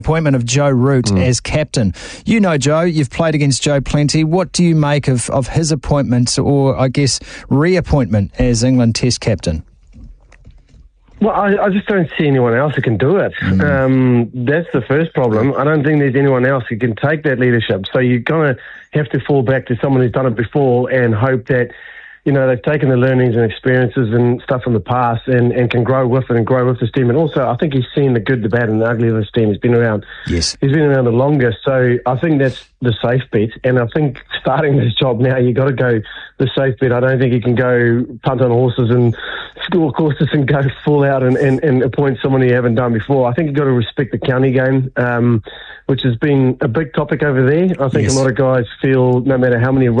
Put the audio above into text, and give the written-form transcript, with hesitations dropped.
Appointment of Joe Root as captain. You know Joe, you've played against Joe plenty. What do you make of his appointment, or I guess reappointment as England Test captain? Well, I just don't see anyone else who can do it. That's the first problem. I don't think there's anyone else who can take that leadership. So you're going to have to fall back to someone who's done it before and hope that, you know, they've taken the learnings and experiences and stuff from the past and can grow with it and grow with this team. And also, I think he's seen the good, the bad, and the ugly of this team. He's been around. Yes. He's been around the longest. So I think that's the safe bet. And I think starting this job now, you've got to go the safe bet. I don't think you can go punt on horses and score courses and go full out and appoint someone you haven't done before. I think you've got to respect the county game, which has been a big topic over there. I think a lot of guys feel no matter how many